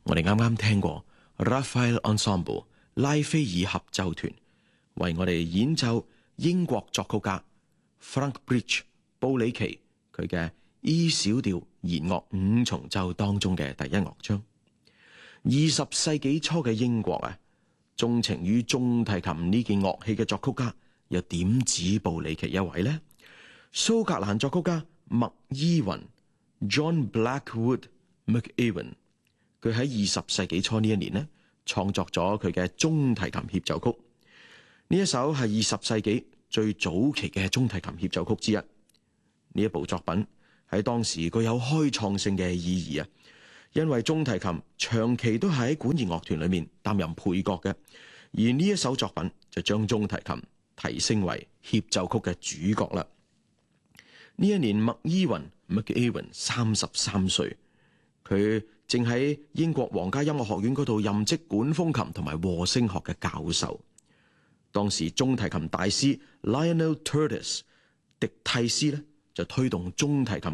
我哋啱啱聽過 Raphael Ensemble 拉斐爾合奏團為我哋演奏英國作曲家 Frank Bridge 布里奇佢嘅 E 小調弦樂五重奏當中嘅第一樂章。20世紀初嘅英國鍾情於中提琴呢件樂器嘅作曲家又點止布里奇一位呢？蘇格蘭作曲家麥伊雲 John Blackwood McEwen， 佢喺20世紀初呢一年呢創作咗佢嘅中提琴協奏曲。呢一首係20世紀最早期嘅中提琴協奏曲之一。呢一部作品喺當時具有開創性嘅意義因為中提琴長期都喺管弦樂團裏面擔任配角嘅，而呢一首作品就將中提琴提升為協奏曲嘅主角啦。呢一年麥伊雲 McEwen 33歲，佢正喺英國皇家音樂學院嗰度任職管風琴同埋和聲學嘅教授。當時中提琴大師 Lionel Curtis 迪蒂斯就推動中提琴